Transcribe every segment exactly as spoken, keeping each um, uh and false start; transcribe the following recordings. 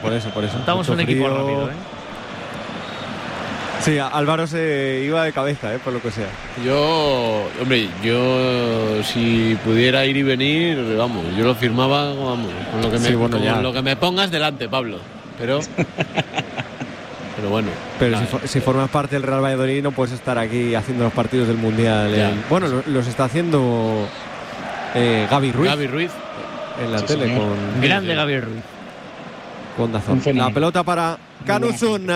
por eso, por eso. Estamos un equipo rápido, ¿eh? Sí, Álvaro se iba de cabeza, ¿eh? Por lo que sea. Yo, hombre, yo si pudiera ir y venir, vamos, yo lo firmaba, vamos, con lo que me, sí, bueno, con lo que me pongas delante, Pablo. Pero, pero bueno. Pero si, si formas parte del Real Valladolid no puedes estar aquí haciendo los partidos del Mundial. En, bueno, los, los está haciendo eh, Gaby Ruiz. Gaby Ruiz. En la sí, tele señor. con... Grande Gaby Ruiz. Con Dazón. La pelota para Canusun.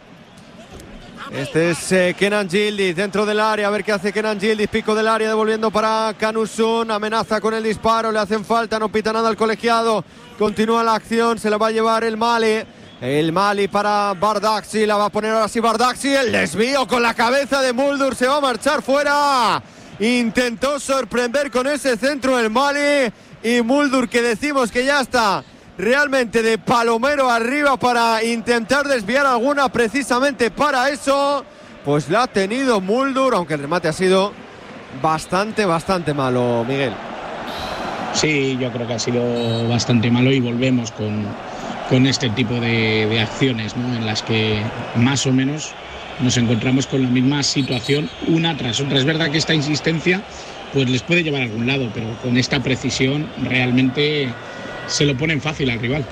Este es eh, Kenan Yildiz dentro del área, a ver qué hace Kenan Yildiz, pico del área, devolviendo para Canusun, amenaza con el disparo, le hacen falta, no pita nada al colegiado, continúa la acción, se la va a llevar el Mali, el Mali para Bardghji, la va a poner ahora sí Bardghji, el desvío con la cabeza de Muldur, se va a marchar fuera, intentó sorprender con ese centro el Mali y Muldur, que decimos que ya está realmente de palomero arriba para intentar desviar alguna, precisamente para eso pues la ha tenido Muldur, aunque el remate ha sido bastante, bastante malo, Miguel. Sí, yo creo que ha sido bastante malo y volvemos con, con este tipo de, de acciones, ¿no? En las que más o menos nos encontramos con la misma situación una tras otra. Es verdad que esta insistencia pues les puede llevar a algún lado, pero con esta precisión realmente se lo ponen fácil al rival.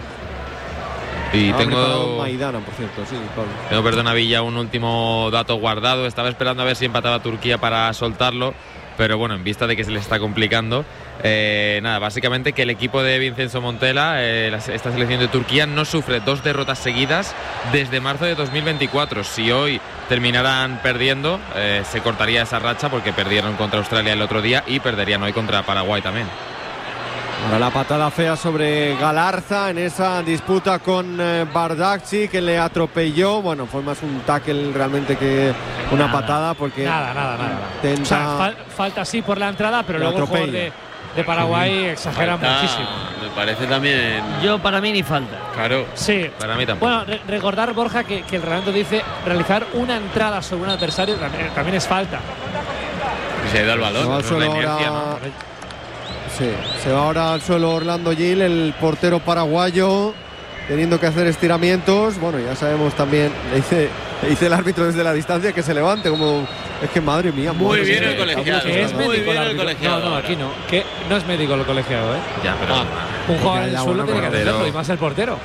Y tengo Maidana, por cierto, sí, Pablo. Tengo, perdona, Villa, un último dato guardado. Estaba esperando a ver si empataba Turquía para soltarlo, pero bueno, en vista de que se le está complicando, eh, nada, básicamente que el equipo de Vincenzo Montella, eh, esta selección de Turquía, no sufre dos derrotas seguidas desde marzo de dos mil veinticuatro. Si hoy terminaran perdiendo, eh, se cortaría esa racha, porque perdieron contra Australia el otro día y perderían hoy contra Paraguay también. Ahora la patada fea sobre Galarza en esa disputa con eh, Bardghji, que le atropelló. Bueno, fue más un tackle realmente que una nada, patada, porque nada, nada, nada. Tenta... O sea, fal- falta sí por la entrada, pero luego atropella. el jugador de, de Paraguay exagera Falta, muchísimo. Me parece también. Yo, para mí, ni falta. Claro. Sí. Para mí tampoco. Bueno, re- recordar, Borja, que, que el reglamento dice realizar una entrada sobre un adversario también, también es falta. Y se ha ido al balón. Se va al no suelo es la inercia, ahora... ¿no? Sí, se va ahora al suelo Orlando Gil, el portero paraguayo, teniendo que hacer estiramientos. Bueno, ya sabemos también, le dice, le dice el árbitro desde la distancia que se levante, como es que madre mía. Muy madre bien mía, el colegiado. Que es Muy médico bien el el árbitro. colegiado. No, no, aquí no. Que no es médico el colegiado, ¿eh? Ya, pero Ah. Un jugador en Ya, el ya, suelo bueno, tiene que portero. hacerlo, y más el portero.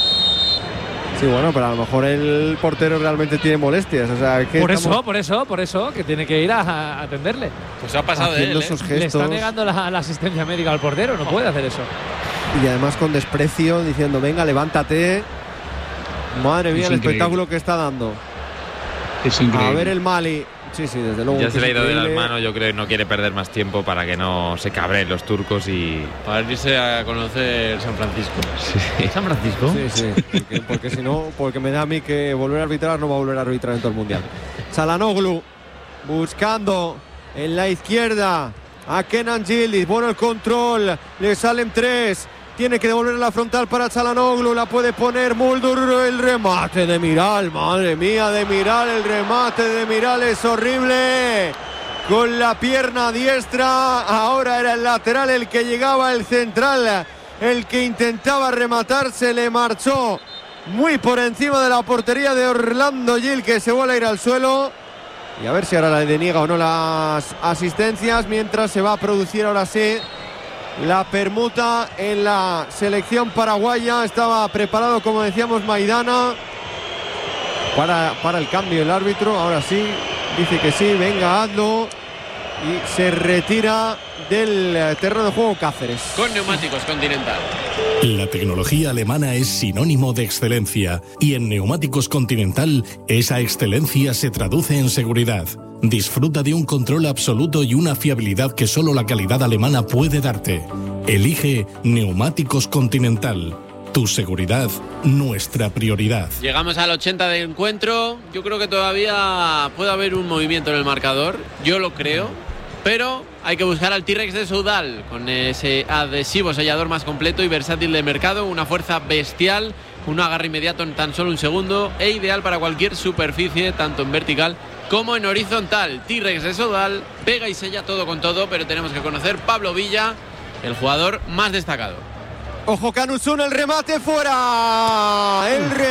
Sí, bueno, pero a lo mejor el portero realmente tiene molestias. O sea, que Por estamos eso, por eso, por eso, que tiene que ir a, a atenderle. Pues ha pasado de haciendo él. ¿eh? esos Le está gestos negando la, la asistencia médica al portero, no puede hacer eso. y además con desprecio, diciendo, venga, levántate. Madre mía, Es el increíble. espectáculo que está dando. Es increíble. A ver el Mali. Sí, sí, desde luego. ya que se le ha es ido de las increíble. manos. Yo creo que no quiere perder más tiempo para que no se cabreen los turcos y... Para irse a conocer San Francisco. San Francisco. Sí, sí, porque, porque si no, porque me da a mí que volver a arbitrar no va a volver a arbitrar en todo el mundial. Çalhanoğlu buscando en la izquierda a Kenan Yildiz. Bueno, el control, le salen tres. Tiene que devolver la frontal para Çalhanoğlu, la puede poner Muldur, el remate de Miral, madre mía, de Miral, el remate de Miral es horrible. Con la pierna diestra, ahora era el lateral el que llegaba, el central, el que intentaba rematar, se le marchó muy por encima de la portería de Orlando Gil, que se vuelve a ir al suelo. Y a ver si ahora le deniega o no las asistencias, mientras se va a producir ahora sí la permuta en la selección paraguaya. Estaba preparado, como decíamos, Maidana para, para el cambio el árbitro. Ahora sí, dice que sí, venga, hazlo. Y se retira del terreno de juego Cáceres. Con Neumáticos Continental. La tecnología alemana es sinónimo de excelencia y en Neumáticos Continental esa excelencia se traduce en seguridad. Disfruta de un control absoluto y una fiabilidad que solo la calidad alemana puede darte. Elige Neumáticos Continental. Tu seguridad, nuestra prioridad. Llegamos al ochenta de encuentro. Yo creo que todavía puede haber un movimiento en el marcador. Yo lo creo. Pero hay que buscar al T-Rex de Soudal con ese adhesivo sellador más completo y versátil de mercado. Una fuerza bestial, un agarre inmediato en tan solo un segundo e ideal para cualquier superficie, tanto en vertical como en horizontal. T-Rex de Soudal pega y sella todo con todo, pero tenemos que conocer Pablo Villa, el jugador más destacado. Ojo, Canusun, el remate fuera.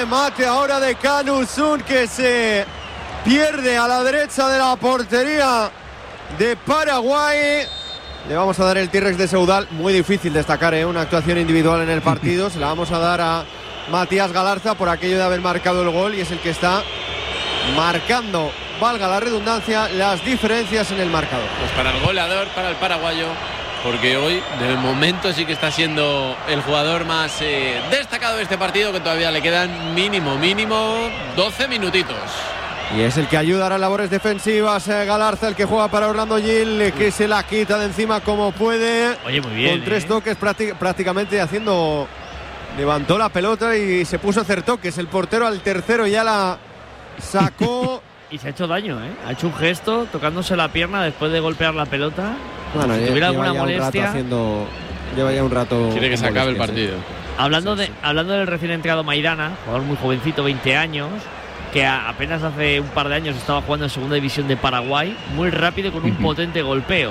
remate ahora de Canusun que se pierde a la derecha de la portería de Paraguay. Le vamos a dar el T-Rex de Seudal. Muy difícil destacar ¿eh? una actuación individual en el partido. Se la vamos a dar a Matías Galarza por aquello de haber marcado el gol y es el que está marcando, valga la redundancia, las diferencias en el marcador. Pues para el goleador, para el paraguayo, porque hoy de momento sí que está siendo el jugador más eh, destacado de este partido, que todavía le quedan mínimo, mínimo doce minutitos. Y es el que ayuda a las labores defensivas, eh, Galarza, el que juega para Orlando Gil, que se la quita de encima como puede. Oye, muy bien. Con tres ¿eh? toques prácti- prácticamente haciendo... Levantó la pelota y se puso a hacer toques. El portero al tercero ya la sacó. Y se ha hecho daño, ¿eh? Ha hecho un gesto tocándose la pierna después de golpear la pelota. Bueno, si ya, tuviera lleva alguna ya un rato molestia. haciendo, lleva ya un rato. Quiere que se acabe el partido. Hablando, Sí, de, sí. hablando del recién entrado Maidana, jugador muy jovencito, veinte años, que a- apenas hace un par de años estaba jugando en segunda división de Paraguay, muy rápido con un Ujú. potente golpeo.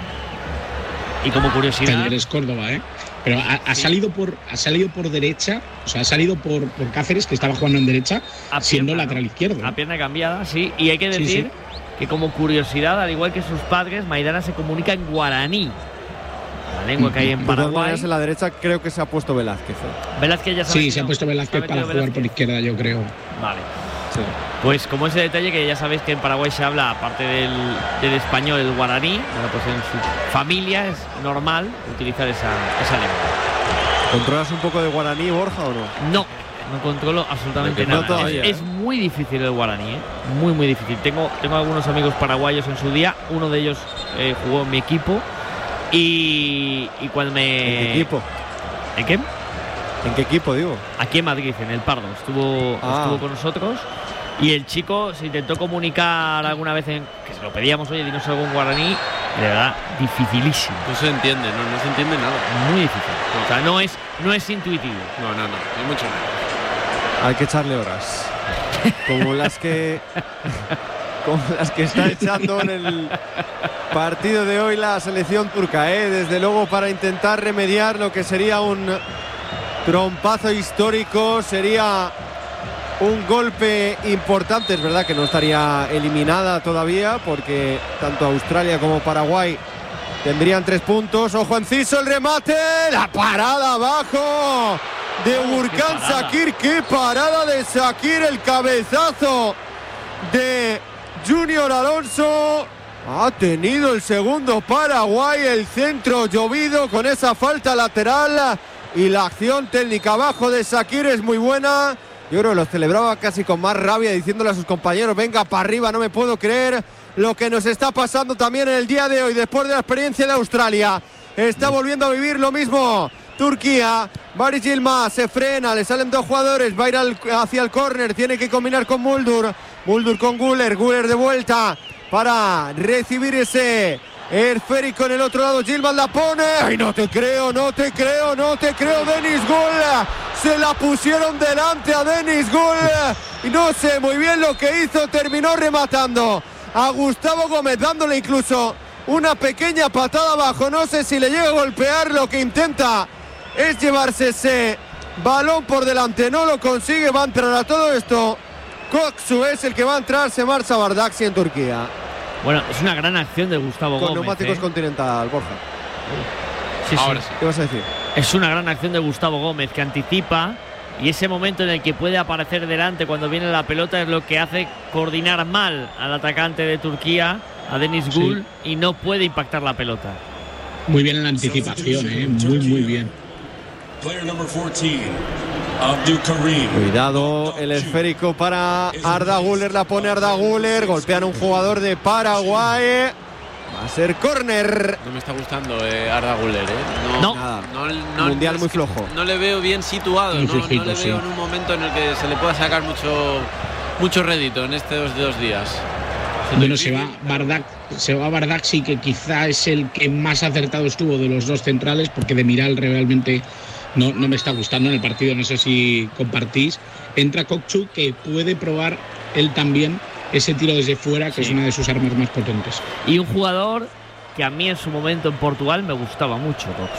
Y como curiosidad, Talleres Córdoba, ¿eh? Pero ha, ha Sí. salido por ha salido por derecha, o sea, ha salido por, por Cáceres, que estaba jugando en derecha, a siendo pierna, lateral ¿no? izquierdo. A pierna cambiada, sí. Y hay que Sí, decir sí. que como curiosidad, al igual que sus padres, Maidana se comunica en guaraní, la lengua que hay en De todas Paraguay. maneras, en la derecha creo que se ha puesto Velázquez. ¿eh? Velázquez ya sabe Sí, que se ha no. puesto Velázquez ¿Se ha para metido jugar por Velázquez? izquierda, yo creo. Vale. Sí. Pues como ese detalle que ya sabéis que en Paraguay se habla, aparte del, del español, el guaraní, bueno, pues en su familia es normal utilizar esa, esa lengua. ¿Controlas un poco de guaraní, Borja, o no? No, no controlo absolutamente No nada. todavía, es, ¿eh? es muy difícil el guaraní, ¿eh? Muy, muy difícil. Tengo, tengo algunos amigos paraguayos en su día, uno de ellos eh, jugó en mi equipo y, y cuando me... ¿En qué equipo? ¿En qué? ¿En qué equipo, digo? Aquí en Madrid, en el Pardo, estuvo, Ah. estuvo con nosotros y el chico se intentó comunicar alguna vez en, que se lo pedíamos, oye, dinos algún guaraní, y de verdad, dificilísimo, No se entiende, no, no se entiende nada. muy difícil. O sea, no es, no es intuitivo. No, no, no, ni mucho menos. Hay que echarle horas. Como las que. Como las que está echando en el partido de hoy la selección turca, ¿eh? Desde luego, para intentar remediar lo que sería un trompazo histórico, sería un golpe importante. Es verdad que no estaría eliminada todavía, porque tanto Australia como Paraguay tendrían tres puntos. Ojo, Enciso, el remate, la parada abajo de Burkan parada. Shakir. Qué parada de Shakir, el cabezazo de Junior Alonso. Ha tenido el segundo Paraguay, el centro llovido con esa falta lateral y la acción técnica abajo de Shakir es muy buena. Yo creo que lo celebraba casi con más rabia, diciéndole a sus compañeros: venga para arriba, no me puedo creer lo que nos está pasando también en el día de hoy, después de la experiencia de Australia. Está volviendo a vivir lo mismo Turquía. Baris Yilmaz se frena, le salen dos jugadores, va a ir al, hacia el córner, tiene que combinar con Muldur. Muldur con Guller, Guller de vuelta para recibir ese esférico en el otro lado. Yilmaz la pone. ¡Ay, no te creo, no te creo, no te creo! Denis Gull, se la pusieron delante a Denis Gull y no sé muy bien lo que hizo, terminó rematando a Gustavo Gómez, dándole incluso una pequeña patada abajo. No sé si le llega a golpear, lo que intenta es llevarse ese balón por delante, no lo consigue. Va a entrar a todo esto Koksu, es el que va a entrar, se marcha Bardaxi en Turquía. Bueno, es una gran acción de Gustavo Con Gómez. neumáticos ¿eh? Continental, Borja. Sí, sí. Ahora sí. ¿Qué vas a decir? Es una gran acción de Gustavo Gómez que anticipa, y ese momento en el que puede aparecer delante cuando viene la pelota es lo que hace coordinar mal al atacante de Turquía, a Denis Sí. Gull, y no puede impactar la pelota. Muy bien en la anticipación, ¿eh? Muy, muy bien. Player number fourteen, Abdul Karim. Cuidado, el esférico para Arda Güler, la pone Arda Güler, golpean a un jugador de Paraguay. Va a ser córner. No me está gustando eh, Arda Güler, ¿eh? No. Nada. no, no, Mundial es muy que flojo. No le veo bien situado, Muy no, no flojito, le sí. veo en un momento en el que se le pueda sacar mucho, mucho rédito en estos dos días. Bueno, se va Bardak, se va Bardak, sí, que quizá es el que más acertado estuvo de los dos centrales, porque de Miral realmente no, no me está gustando en el partido, no sé si compartís. Entra Kokchu, que puede probar él también ese tiro desde fuera, que Sí. es una de sus armas más potentes. Y un jugador que a mí en su momento en Portugal me gustaba mucho, Koksu.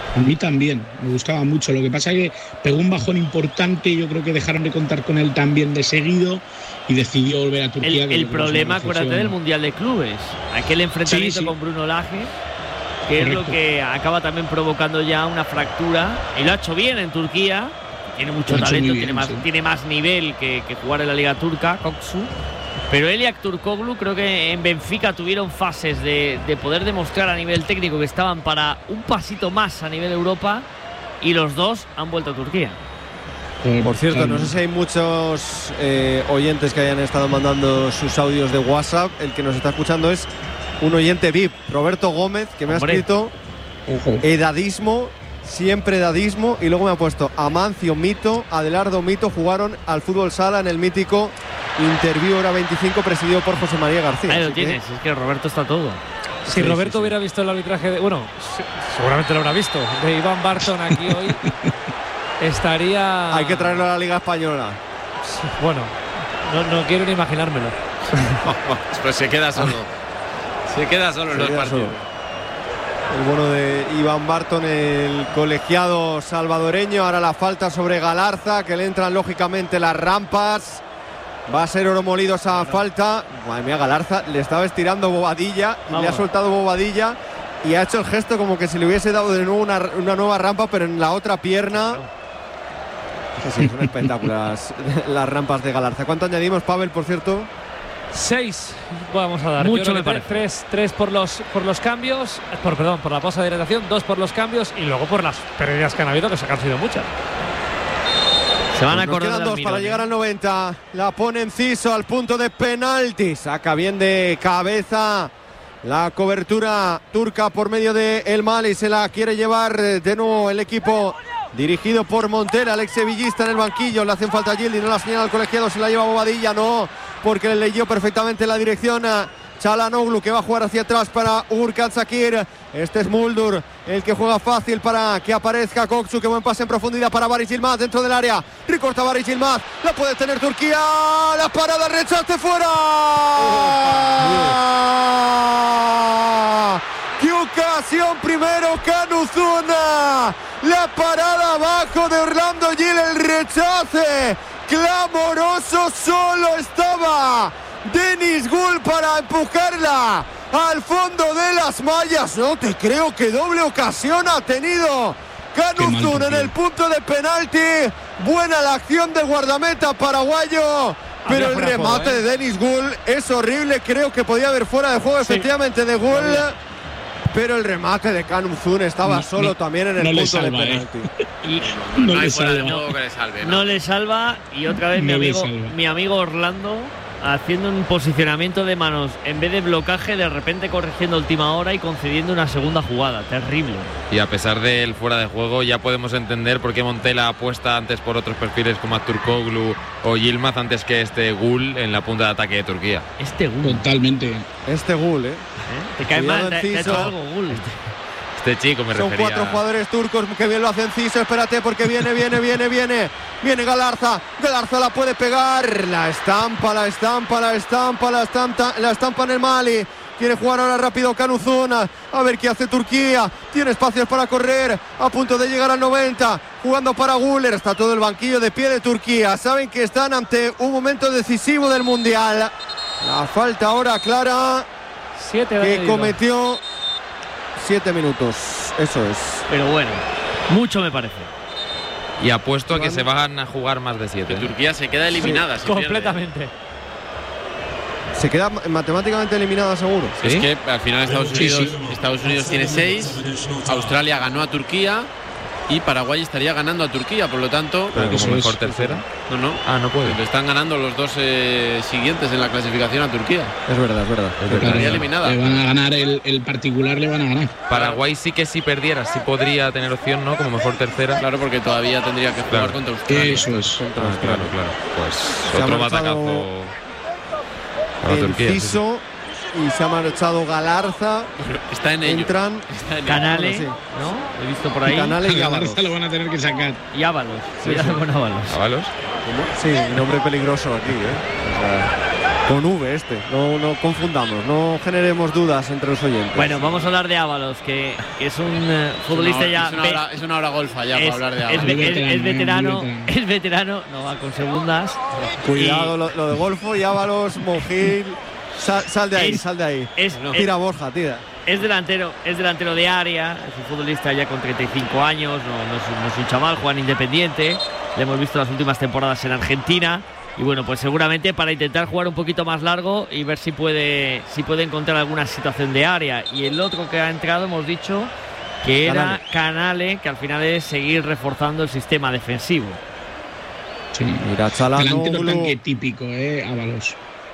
A mí también, me gustaba mucho. Lo que pasa es que pegó un bajón importante. Yo creo que dejaron de contar con él también de seguido y decidió volver a Turquía. El, el problema, acuérdate del Mundial de Clubes. Aquel enfrentamiento sí, sí. con Bruno Lage, que Correcto. es lo que acaba también provocando ya una fractura. Y lo ha hecho bien en Turquía. Tiene mucho talento, bien, tiene, más, sí. tiene más nivel que, que jugar en la Liga Turca, Koksu. Pero él y Aktürkoğlu creo que en Benfica tuvieron fases de, de poder demostrar a nivel técnico que estaban para un pasito más a nivel Europa, y los dos han vuelto a Turquía. Por cierto, no sé si hay muchos eh, oyentes que hayan estado mandando sus audios de WhatsApp. El que nos está escuchando es un oyente V I P, Roberto Gómez, que me Hombre. ha escrito edadismo, siempre edadismo, y luego me ha puesto Amancio Mito, Adelardo Mito jugaron al fútbol sala en el mítico Interview Hora veinticinco presidido por José María García. Ahí lo tienes, que... es que Roberto está todo. Si sí, Roberto sí, sí. hubiera visto el arbitraje de, bueno, seguramente lo habrá visto, de Iván Barton aquí hoy, estaría... Hay que traerlo a la Liga Española. Sí, bueno, no, no quiero ni imaginármelo. Pues se queda solo. Se queda solo en los partidos. Solo. El bueno de Iván Barton, el colegiado salvadoreño. Ahora la falta sobre Galarza, que le entran lógicamente las rampas. Va a ser oro molido esa falta. Madre mía, Galarza le estaba estirando Bobadilla y Vamos. le ha soltado Bobadilla y ha hecho el gesto como que si le hubiese dado de nuevo una, una nueva rampa, pero en la otra pierna. Sí, sí, son espectaculares las rampas de Galarza. ¿Cuánto añadimos, Pavel, por cierto? Seis vamos a dar. Mucho me parece. Tres, tres por los por los cambios, por perdón, por la pausa de hidratación, dos por los cambios y luego por las pérdidas que han habido, que se han sido muchas. Se van a Nos quedan dos para llegar al noventa. La pone Enciso al punto de penalti. Saca bien de cabeza la cobertura turca por medio de El Mali. Se la quiere llevar de nuevo el equipo dirigido por Montera. Alex Sevillista en el banquillo. Le hacen falta a Yildiz. No la señala al colegiado. Se la lleva Bobadilla. No, porque le leyó perfectamente la dirección a Çalhanoğlu, que va a jugar hacia atrás para Urkan Sakir. Este es Muldur, el que juega fácil para que aparezca Koksu. Que buen pase en profundidad para Barış Yılmaz dentro del área. Recorta Barış Yılmaz. La puede tener Turquía. La parada, rechace fuera. Oh, ¡qué ocasión! Primero Canuzuna. La parada abajo de Orlando Gil. El rechace clamoroso. Solo estaba Deniz Gul para empujarla al fondo de las mallas. No te creo, que doble ocasión ha tenido Canuzun en el punto de penalti. Buena la acción del guardameta paraguayo, pero el remate de Deniz Gul es horrible. Creo que podía haber fuera de juego, sí, efectivamente, de Gul, pero el remate de Canuzun estaba no, solo no, también en el no punto salva, de penalti. Eh. Y no, no, le salva. Que le salve, no. no le salva. Y otra vez no mi amigo, mi amigo Orlando haciendo un posicionamiento de manos en vez de blocaje, de repente corrigiendo última hora y concediendo una segunda jugada. Terrible. Y a pesar del fuera de juego, ya podemos entender por qué Montela apuesta antes por otros perfiles como Aktürkoğlu o Yılmaz antes que este Gul en la punta de ataque de Turquía. Este Gul. Totalmente. Este Gul, ¿eh? ¿Eh? Te cae mal, te, te ha hecho algo Gul. Este chico me Son refería. Son cuatro jugadores turcos, que bien lo hace Enciso. Espérate, porque viene, viene, viene, viene. Viene Galarza. Galarza la puede pegar. La estampa, la estampa, la estampa, la estampa, la estampa en el Mali. Quiere jugar ahora rápido Canuzun. A ver qué hace Turquía. Tiene espacios para correr. A punto de llegar al noventa. Jugando para Güler. Está todo el banquillo de pie de Turquía. Saben que están ante un momento decisivo del Mundial. La falta ahora clara Siete que cometió. Siete minutos, eso es. Pero bueno, mucho me parece. Y apuesto a que se van a jugar más de siete. Que Turquía se queda eliminada. Sí, completamente. Pierde. Se queda matemáticamente eliminada, seguro. ¿Sí? Es que al final Estados Unidos, sí, sí. Estados Unidos tiene seis, Australia ganó a Turquía y Paraguay estaría ganando a Turquía, por lo tanto. Pero como mejor tercera. No, no. Ah, no puede. Le están ganando los dos eh, siguientes en la clasificación a Turquía. Es verdad, es verdad. Es verdad. Estaría eliminada. Le van a ganar el, el particular, le van a ganar. Paraguay sí que si perdiera, sí podría tener opción, ¿no? Como mejor tercera. Claro, porque todavía tendría que jugar claro. contra Australia. Eso es. Contra ah, claro, claro. Pues se otro batacazo para Turquía. Sí, sí. Y se ha marchado Galarza. Está en ello. Entran Canales, sí, ¿no? He visto por ahí. Canales y Galarza lo van a tener que sacar. Y Ábalos. Sí, sí. Con Ábalos. ¿Ábalos? Sí, nombre peligroso aquí, ¿eh? O sea, Con V este, no, no confundamos, no generemos dudas entre los oyentes. Bueno, vamos a hablar de Ábalos, que, que es un uh, futbolista es una, ya. Es una, hora, es una hora golfa ya es, para hablar de es, Ábalos. es, es, es veterano, es veterano, no va con segundas. Cuidado, y, lo, lo de Golfo y Ábalos, Monjil. Sal, sal de ahí, es, sal de ahí. Es, tira es, Borja, tira. Es delantero, es delantero de área, es un futbolista ya con treinta y cinco años, no, no, es, un, no es un chaval, juega en Independiente. Le hemos visto las últimas temporadas en Argentina. Y bueno, pues seguramente para intentar jugar un poquito más largo y ver si puede, si puede encontrar alguna situación de área. Y el otro que ha entrado, hemos dicho que era Canale, Canale que al final es seguir reforzando el sistema defensivo. Sí, mira, Çalhanoğlu. Delantero tanque típico, eh, Ábalos.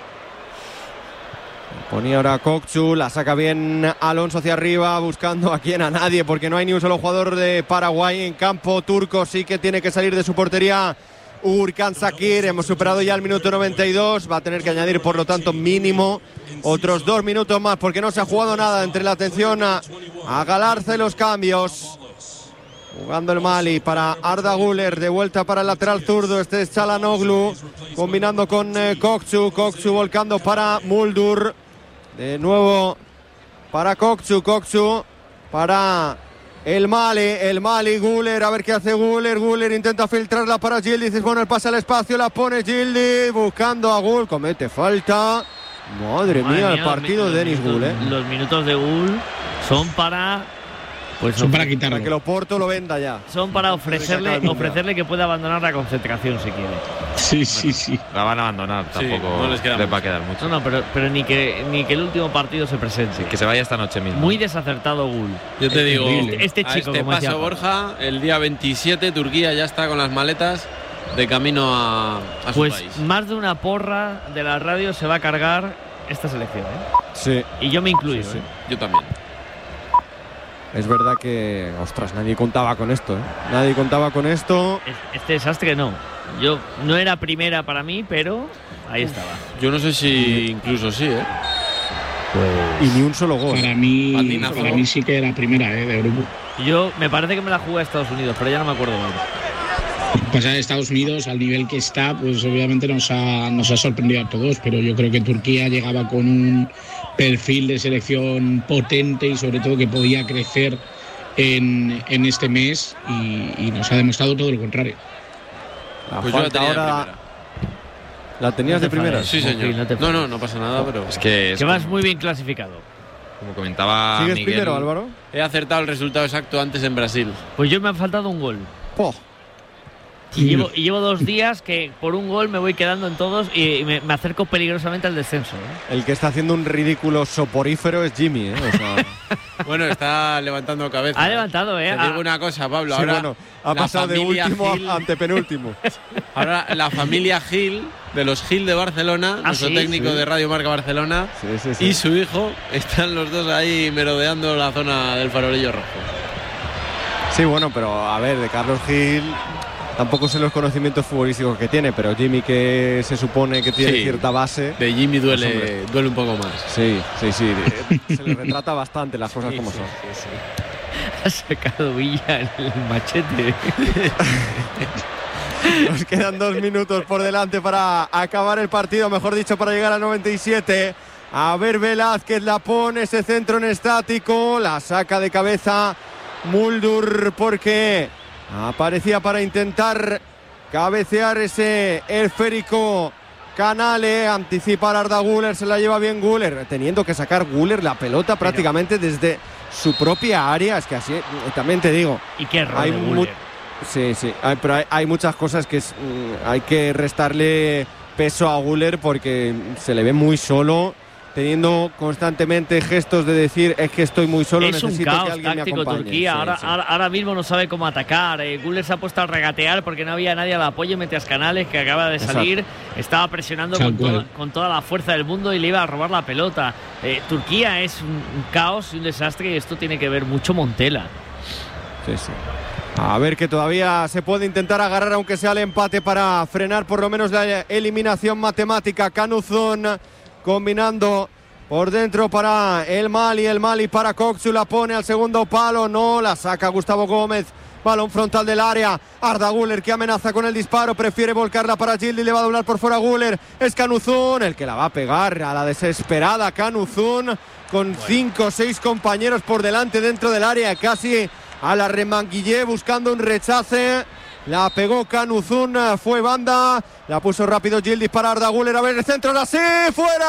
Ponía ahora Kokchu, la saca bien Alonso hacia arriba, buscando a quién, a nadie, porque no hay ni un solo jugador de Paraguay en campo. Turco sí que tiene que salir de su portería. Urkan Sakir, hemos superado ya el minuto noventa y dos, va a tener que añadir por lo tanto mínimo otros dos minutos más porque no se ha jugado nada. Entre la atención a, a Galarza y los cambios. Jugando el Mali para Arda Güler, de vuelta para el lateral zurdo, este es Çalhanoğlu, combinando con eh, Kokchu, Kokchu volcando para Muldur, de nuevo para Kokchu, Kokchu para... El Mali, el Mali, Güler, a ver qué hace Güler, Güler intenta filtrarla para Yildiz, dices, bueno, el pase al espacio, la pone Yildiz, buscando a Gul, comete falta. Madre, Madre mía, mía, el partido de Denis Gul, ¿eh? Los minutos de Gul son para... Pues son para quitarlo. Para que Oporto lo venda ya. Son para ofrecerle, ofrecerle que pueda abandonar la concentración si quiere. Sí, sí, sí. La van a abandonar, tampoco sí, no les, queda les va a quedar mucho. No, no, pero, pero ni, que, ni que el último partido se presente. Sí, que se vaya esta noche mismo. Muy desacertado Gul. Yo te este, digo, este, este chico, a este como paso decía, Borja, el día veintisiete Turquía ya está con las maletas de camino a, a pues su país. Pues más de una porra de la radio se va a cargar esta selección, ¿eh? Sí. Y yo me incluyo, sí, sí. ¿eh? Yo también. Es verdad que, ostras, nadie contaba con esto, ¿eh? Nadie contaba con esto. Este desastre no. Yo no era primera para mí, pero ahí estaba. Yo no sé si incluso sí, ¿eh? Pues... Y ni un solo gol. Para mí, para mí sí que era primera, ¿eh? De grupo. Yo me parece que me la jugué a Estados Unidos, pero ya no me acuerdo bien. Pues a Estados Unidos, al nivel que está, pues obviamente nos ha, nos ha sorprendido a todos, pero yo creo que Turquía llegaba con un perfil de selección potente y sobre todo que podía crecer en, en este mes y, y nos ha demostrado todo lo contrario. La pues yo la tenía ahora... de ¿La tenías de primera? Sí, señor. No, no, no, no pasa nada, pero... Es que, es que vas muy bien clasificado. Como comentaba ¿Sigues Miguel, primero, Álvaro? He acertado el resultado exacto antes en Brasil. Pues yo me ha faltado un gol. Oh. Y llevo, y llevo dos días que por un gol me voy quedando en todos y me, me acerco peligrosamente al descenso, ¿eh? El que está haciendo un ridículo soporífero es Jimmy, ¿eh? O sea... Bueno, está levantando cabeza. Ha levantado, ¿eh? Te digo una cosa, Pablo. Sí, ahora bueno, ha pasado de último Gil... a antepenúltimo. Ahora la familia Gil, de los Gil de Barcelona, ¿Ah, nuestro sí? técnico sí. de Radio Marca Barcelona, sí, sí, sí. y su hijo, están los dos ahí merodeando la zona del farolillo rojo. Sí, bueno, pero a ver, de Carlos Gil... Tampoco sé los conocimientos futbolísticos que tiene, pero Jimmy, que se supone que tiene sí, cierta base... De Jimmy duele, pues, duele un poco más. Sí, sí, sí. Se le retrata bastante las cosas sí, como sí, son. Sí, sí. Ha sacado Villa el machete. Nos quedan dos minutos por delante para acabar el partido, mejor dicho, para llegar al noventa y siete. A ver, Velázquez la pone, ese centro en estático, la saca de cabeza Muldur porque... aparecía para intentar cabecear ese esférico Canale, anticipar a Arda Güler, se la lleva bien Güler, teniendo que sacar Güler la pelota prácticamente pero, desde su propia área, es que así, también te digo. ¿Y qué error hay de Güler? Sí, sí, hay, pero hay, hay muchas cosas que es, hay que restarle peso a Güler porque se le ve muy solo, teniendo constantemente gestos de decir es que estoy muy solo, es necesito un caos que alguien táctico me acompañe. Turquía, Sí, ahora, sí. Ahora, ahora mismo no sabe cómo atacar. eh, Güler se ha puesto a regatear porque no había nadie al apoyo mientras Canales, que acaba de salir, Exacto. estaba presionando con toda, con toda la fuerza del mundo y le iba a robar la pelota. eh, Turquía es un, un caos y un desastre y esto tiene que ver mucho Montela. Sí, sí. A ver, que todavía se puede intentar agarrar aunque sea el empate para frenar por lo menos la eliminación matemática. Canuzón combinando por dentro para el Mali, el Mali para Kokchu, la pone al segundo palo, no, la saca Gustavo Gómez, balón frontal del área, Arda Güler que amenaza con el disparo, prefiere volcarla para Gildi, le va a doblar por fuera Güler, es Canuzún el que la va a pegar a la desesperada Canuzún, con cinco o seis compañeros por delante dentro del área, casi a la Remanguillé buscando un rechace. La pegó Canuzún, fue banda, la puso rápido Gildi para Arda Güler, a ver el centro, ahora sí, fuera.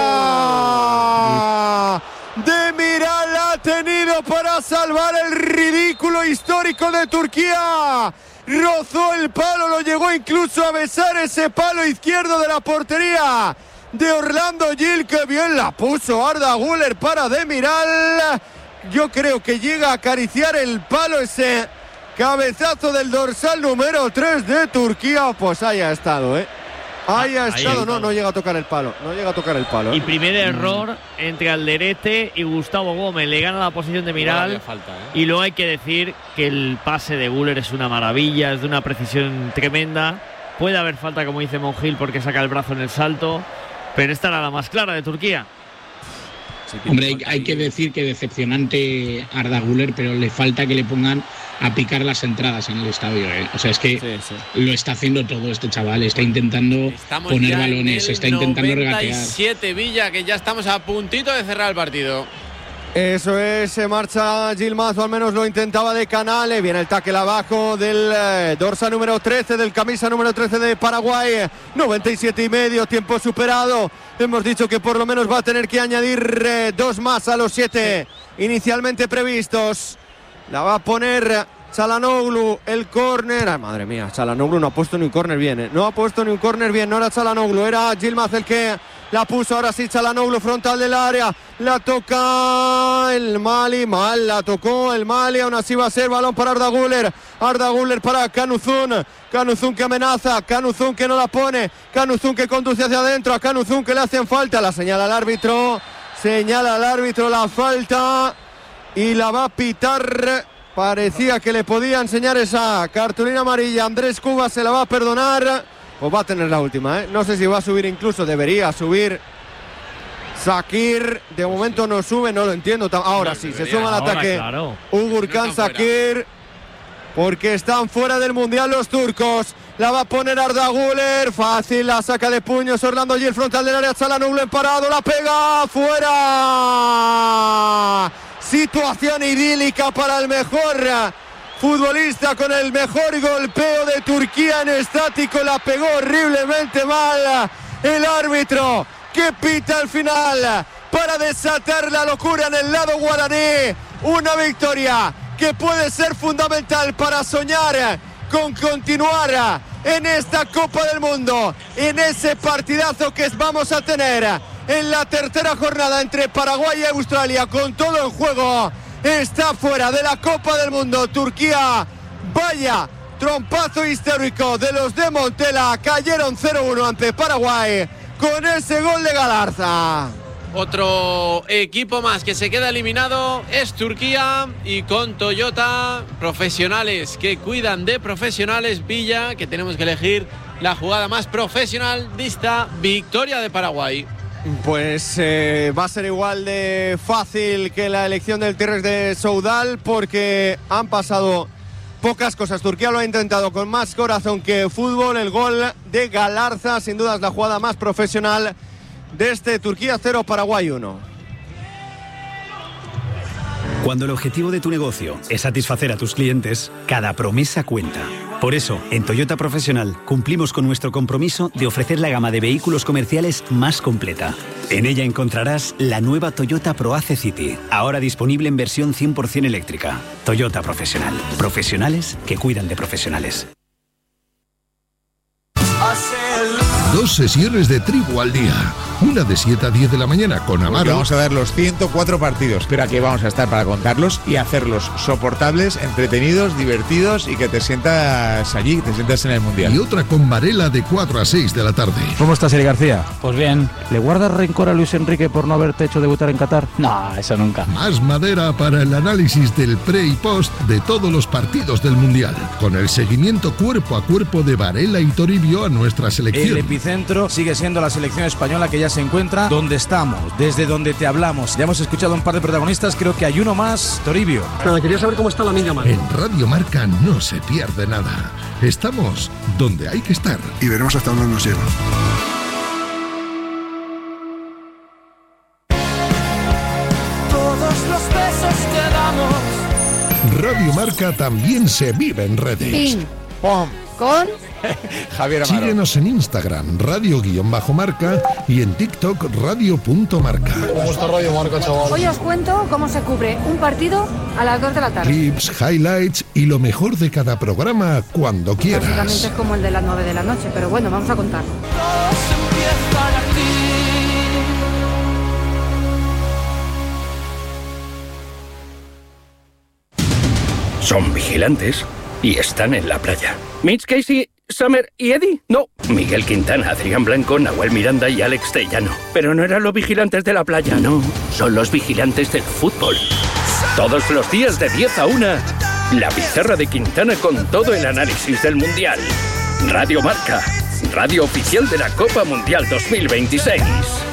Oh. Demiral ha tenido para salvar el ridículo histórico de Turquía. Rozó el palo, lo llegó incluso a besar ese palo izquierdo de la portería de Orlando Gil, que bien la puso Arda Güler para Demiral. Yo creo que llega a acariciar el palo ese cabezazo del dorsal número tres de Turquía. Pues ahí ha estado, ¿eh? Ahí ha estado, no, no llega a tocar el palo. No llega a tocar el palo. ¿eh? Y primer error mm. entre Alderete y Gustavo Gómez. Le gana la posición de Miral. Falta, ¿eh? Y luego hay que decir que el pase de Güler es una maravilla, es de una precisión tremenda. Puede haber falta, como dice Monjil, porque saca el brazo en el salto. Pero esta era la más clara de Turquía. Sí, hombre, hay, hay que decir que decepcionante Arda Güler, pero le falta que le pongan a picar las entradas en el estadio, ¿eh? O sea, es que sí, sí. lo está haciendo todo este chaval, está intentando estamos poner balones, está intentando regatear. noventa y siete Villa, que ya estamos a puntito de cerrar el partido. Eso es, se marcha Gilmaz, o al menos lo intentaba de Canale. Viene el tackle abajo del eh, dorsal número trece, del camisa número trece de Paraguay. noventa y siete y medio, tiempo superado. Hemos dicho que por lo menos va a tener que añadir eh, dos más a los siete inicialmente previstos. La va a poner Çalhanoğlu, el córner. Ay, madre mía, Çalhanoğlu no ha puesto ni un córner bien, ¿eh? No ha puesto ni un córner bien, no era Çalhanoğlu, era Yilmaz el que la puso. Ahora sí, Çalhanoğlu, frontal del área. La toca el Mali, mal la tocó el Mali. Aún así va a ser balón para Arda Güler. Arda Güler para Canuzún. Canuzún que amenaza, Canuzún que no la pone, Canuzún que conduce hacia adentro, a Canuzún que le hacen falta. La señala el árbitro, señala al árbitro la falta y la va a pitar. Parecía que le podía enseñar esa cartulina amarilla. Andrés Cuba se la va a perdonar. Pues va a tener la última, ¿eh? No sé si va a subir, incluso debería subir Sakir. De momento no sube, no lo entiendo. Ahora sí, se suma al ataque claro. Ugurkan Sakir, porque están fuera del mundial los turcos. La va a poner Arda Güler, fácil, la saca de puños Orlando Gil, frontal del área, Çalhanoğlu en parado, la pega, fuera. Situación idílica para el mejor futbolista, con el mejor golpeo de Turquía en estático, la pegó horriblemente mal el árbitro, que pita al final para desatar la locura en el lado guaraní. Una victoria que puede ser fundamental para soñar con continuar en esta Copa del Mundo, en ese partidazo que vamos a tener en la tercera jornada entre Paraguay y Australia, con todo en juego. Está fuera de la Copa del Mundo Turquía. Vaya trompazo histórico de los de Montela, cayeron cero uno ante Paraguay con ese gol de Galarza. Otro equipo más que se queda eliminado es Turquía, y con Toyota, profesionales que cuidan de profesionales, Villa, que tenemos que elegir la jugada más profesional de esta victoria de Paraguay. Pues eh, va a ser igual de fácil que la elección del T-Rex de Soudal, porque han pasado pocas cosas. Turquía lo ha intentado con más corazón que fútbol. El gol de Galarza, sin duda, es la jugada más profesional de este Turquía cero, Paraguay uno. Cuando el objetivo de tu negocio es satisfacer a tus clientes, cada promesa cuenta. Por eso, en Toyota Profesional cumplimos con nuestro compromiso de ofrecer la gama de vehículos comerciales más completa. En ella encontrarás la nueva Toyota ProAce City, ahora disponible en versión cien por ciento eléctrica. Toyota Profesional. Profesionales que cuidan de profesionales. Dos sesiones de Tribu al día. Una de siete a diez de la mañana con Amaro. Porque vamos a ver los ciento cuatro partidos, pero aquí vamos a estar para contarlos y hacerlos soportables, entretenidos, divertidos, y que te sientas allí, que te sientas en el Mundial. Y otra con Varela de cuatro a seis de la tarde. ¿Cómo estás, Eli García? Pues bien. ¿Le guardas rencor a Luis Enrique por no haberte hecho debutar en Qatar? No, eso nunca. Más madera para el análisis del pre y post de todos los partidos del Mundial, con el seguimiento cuerpo a cuerpo de Varela y Toribio a nuestra selección. El centro sigue siendo la selección española, que ya se encuentra donde estamos, desde donde te hablamos. Ya hemos escuchado un par de protagonistas, creo que hay uno más, Toribio. Pero quería saber cómo está la niña Mari. En Radio Marca no se pierde nada. Estamos donde hay que estar. Y veremos hasta dónde nos lleva. Todos los besos que damos. Radio Marca también se vive en redes. Pin. ¡Pum! Con Javier Amaro. Síguenos en Instagram, radio-marca, y en TikTok, radio.marca. ¿Cómo está Radio Marca, chaval? Hoy os cuento cómo se cubre un partido a las dos de la tarde. Clips, highlights y lo mejor de cada programa cuando quieras. Básicamente es como el de las nueve de la noche, pero bueno, vamos a contar. Son vigilantes y están en la playa. Mitch, Casey, Summer y Eddie. No, Miguel Quintana, Adrián Blanco, Nahuel Miranda y Alex Tellano. Pero no eran los vigilantes de la playa, no. Son los vigilantes del fútbol. Todos los días de diez a una, la pizarra de Quintana con todo el análisis del Mundial. Radio Marca, radio oficial de la Copa Mundial dos mil veintiséis.